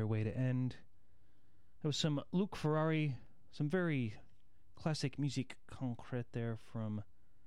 better way to end. There was some Luke Ferrari, some very classic musique concrète there from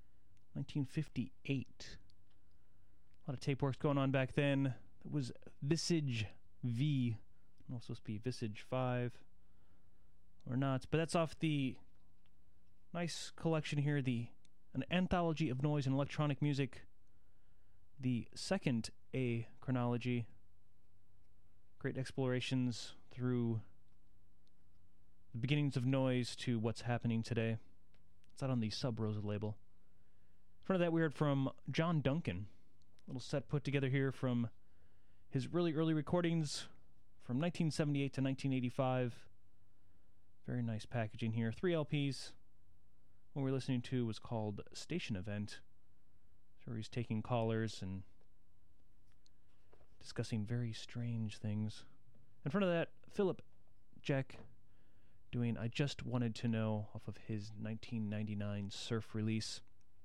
1958. A lot of tape works going on back then. It was Visage V. I don't know if it's supposed to be Visage 5 or not, but that's off the nice collection here, an anthology of noise and electronic music, the second A chronology. Great explorations through the beginnings of noise to what's happening today. It's out on the Sub Rosa label. In front of that, we heard from John Duncan. A little set put together here from his really early recordings from 1978 to 1985. Very nice packaging here. 3 LPs. What we're listening to was called Station Event. So he's taking callers and discussing very strange things. In front of that, Philip Jack doing I Just Wanted to Know off of his 1999 Surf release.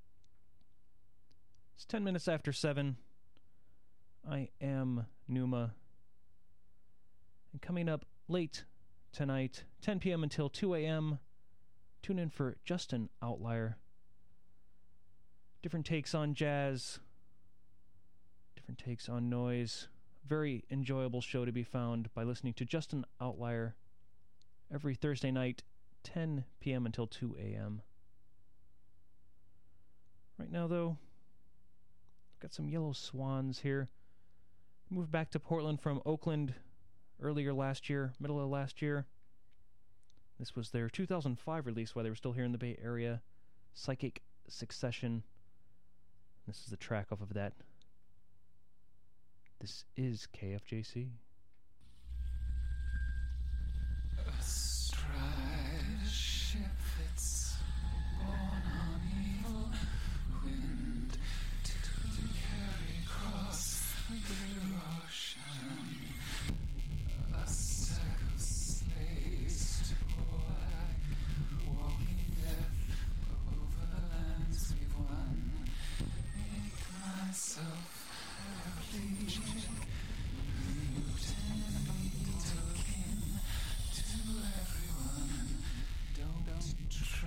It's 10 minutes after 7. I am Numa. And coming up late tonight, 10 p.m. until 2 a.m., tune in for Justin Outlier. Different takes on jazz, different takes on noise. Very enjoyable show to be found by listening to Justin Outlier every Thursday night, 10 p.m. until 2 a.m. Right now, though, I've got some Yellow Swans here. Moved back to Portland from Oakland earlier last year, middle of last year. This was their 2005 release while they were still here in the Bay Area, Psychic Succession. This is the track off of that. This is KFJC.